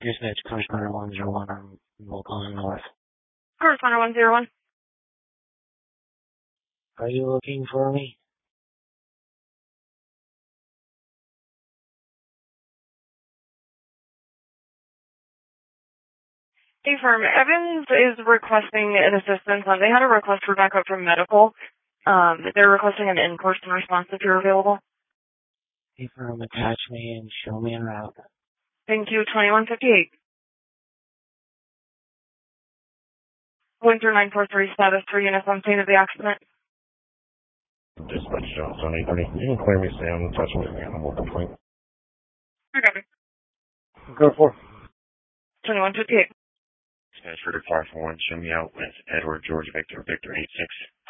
Dispatch correspondent 101 on Volcano North. Correspondent 101. Are you looking for me? Hey, firm. Evans is requesting an assistance. They had a request for backup from medical. They're requesting an in-person response if you're available. Hey, firm, attach me and show me en route. Thank you. 2158. Winter 943, status 3 units on scene of the accident. Dispatch Johnson 830. You can clear me, Sam. Touch me with the animal complaint. Okay. Go for 2158. Dispatch for the 541. Show me out with Edward George Victor 86.